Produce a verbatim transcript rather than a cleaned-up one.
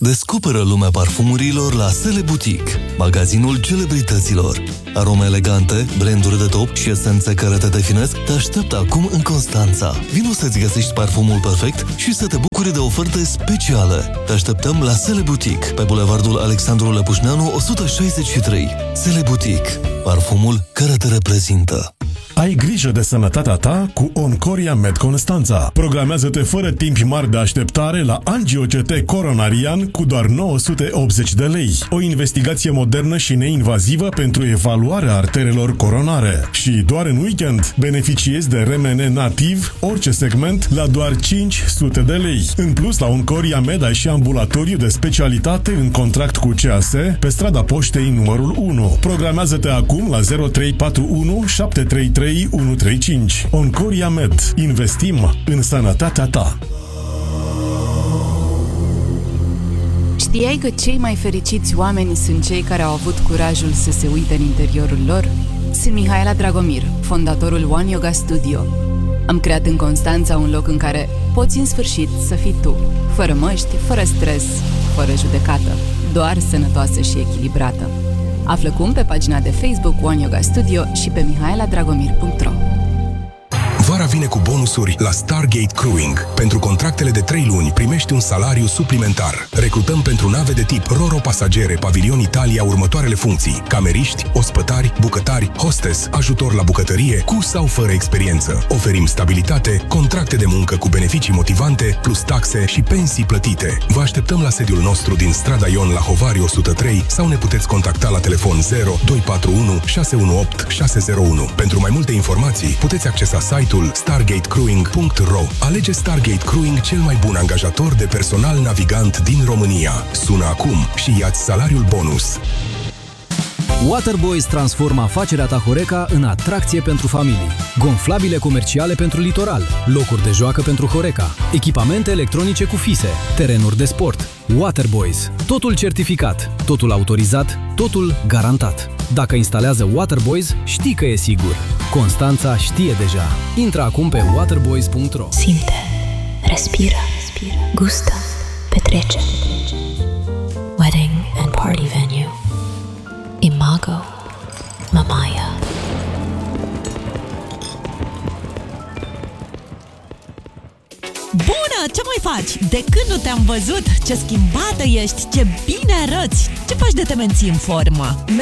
Descoperă lumea parfumurilor la Sele Boutique, magazinul celebrităților. Arome elegante, branduri de top și esențe care te definesc te așteaptă acum în Constanța. Vino să-ți găsești parfumul perfect și să te bucuri de oferte speciale. Te așteptăm la Sele Boutique, pe bulevardul Alexandru Lepușneanu o sută șaizeci și trei. Sele Boutique, parfumul care te reprezintă. Ai grijă de sănătatea ta cu Oncoria Med Constanța. Programează-te fără timpi mari de așteptare la angio C T coronarian cu doar nouă sute optzeci de lei. O investigație modernă și neinvazivă pentru evaluarea arterelor coronare. Și doar în weekend beneficiezi de R M N nativ, orice segment, la doar cinci sute de lei. În plus, la Oncoria Med ai și ambulatoriu de specialitate în contract cu C A S pe strada Poștei numărul unu. Programează-te acum la zero trei patru unu șapte trei trei unu trei cinci. Oncoria Med. Investim în sănătatea ta. Știai că cei mai fericiți oameni sunt cei care au avut curajul să se uite în interiorul lor? Sunt Mihaela Dragomir, fondatorul One Yoga Studio. Am creat în Constanța un loc în care poți în sfârșit să fii tu, fără măști, fără stres, fără judecată, doar sănătoasă și echilibrată. Află cum pe pagina de Facebook One Yoga Studio și pe mihaela dragomir punct ro. Vara vine cu bonusuri la Stargate Crewing. Pentru contractele de trei luni primești un salariu suplimentar. Recrutăm pentru nave de tip Roro pasagere, Pavilion Italia următoarele funcții: cameriști, ospătari, bucătari, hostess, ajutor la bucătărie, cu sau fără experiență. Oferim stabilitate, contracte de muncă cu beneficii motivante, plus taxe și pensii plătite. Vă așteptăm la sediul nostru din strada Ion la Hovari o sută trei sau ne puteți contacta la telefon zero doi patru unu șase unu opt șase zero unu. Pentru mai multe informații puteți accesa site-ul stargate crewing punct ro. Alege Stargate Crewing, cel mai bun angajator de personal navigant din România. Sună acum și ia-ți salariul bonus. Waterboys transformă afacerea ta Horeca în atracție pentru familii. Gonflabile comerciale pentru litoral, locuri de joacă pentru Horeca, echipamente electronice cu fise, terenuri de sport. Waterboys. Totul certificat, totul autorizat, totul garantat. Dacă instalează Waterboys, știi că e sigur. Constanța știe deja. Intră acum pe waterboys punct ro. Simte, respiră, gustă, petrece. Wedding and party venue. Imago Mamaia. Bună! Ce mai faci? De când nu te-am văzut? Ce schimbată ești! Ce bine arăți! Ce faci de te menții în formă?